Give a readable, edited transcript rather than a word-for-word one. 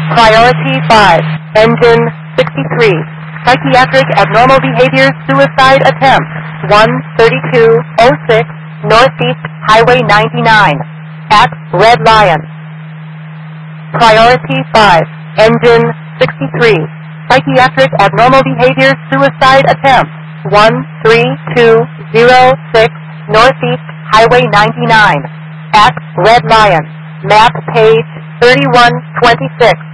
Priority 5, engine 63. Psychiatric abnormal behavior suicide attempt 13206 Northeast Highway 99 at Red Lion. Priority 5, engine 63. Psychiatric abnormal behavior suicide attempt 13206 Northeast Highway 99 at Red Lion. Map page 3126.